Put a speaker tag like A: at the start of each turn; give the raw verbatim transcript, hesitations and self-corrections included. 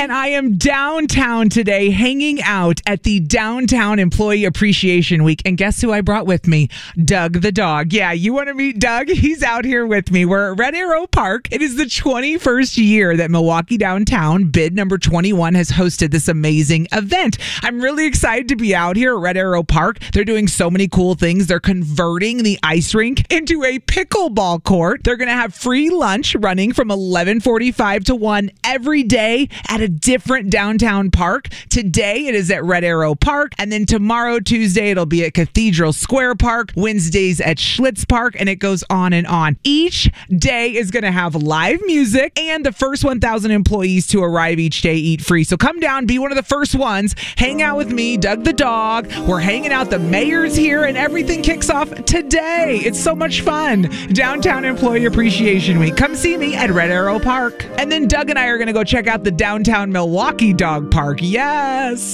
A: And I am downtown today hanging out at the Downtown Employee Appreciation Week. And guess who I brought with me? Doug the dog. Yeah, you want to meet Doug? He's out here with me. We're at Red Arrow Park. It is the twenty-first year that Milwaukee Downtown, bid number twenty-one, has hosted this amazing event. I'm really excited to be out here at Red Arrow Park. They're doing so many cool things. They're converting the ice rink into a pickleball court. They're going to have free lunch running from eleven forty-five to one every day at a different downtown park. Today it is at Red Arrow Park, and then tomorrow, Tuesday, it'll be at Cathedral Square Park, Wednesdays at Schlitz Park, and it goes on and on. Each day is going to have live music, and the first one thousand employees to arrive each day eat free. So come down, be one of the first ones, hang out with me, Doug the dog. We're hanging out, the mayor's here, and everything kicks off today. It's so much fun. Downtown Employee Appreciation Week. Come see me at Red Arrow Park. And then Doug and I are going to go check out the downtown Milwaukee Dog Park. Yes.